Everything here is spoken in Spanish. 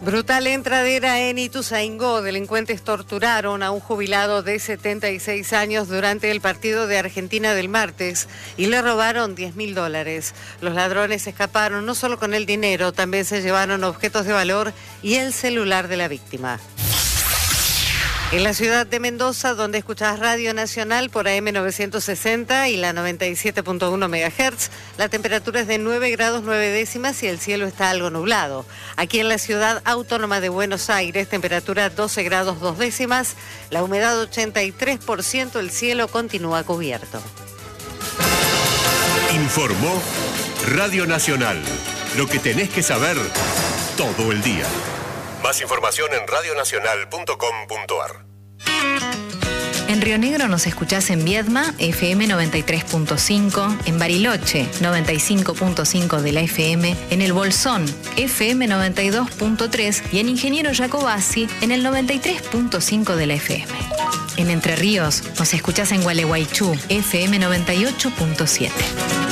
Brutal entradera en Ituzaingó. Delincuentes torturaron a un jubilado de 76 años durante el partido de Argentina del martes y le robaron $10.000. Los ladrones escaparon no solo con el dinero, también se llevaron objetos de valor y el celular de la víctima. En la ciudad de Mendoza, donde escuchás Radio Nacional por AM 960 y la 97.1 MHz, la temperatura es de 9 grados 9 décimas y el cielo está algo nublado. Aquí en la ciudad autónoma de Buenos Aires, temperatura 12 grados 2 décimas, la humedad 83%, el cielo continúa cubierto. Informó Radio Nacional. Lo que tenés que saber todo el día. Más información en radionacional.com.ar. En Río Negro nos escuchás en Viedma, FM 93.5, en Bariloche, 95.5 de la FM, en El Bolsón, FM 92.3 y en Ingeniero Jacobasi, en el 93.5 de la FM. En Entre Ríos nos escuchás en Gualeguaychú, FM 98.7.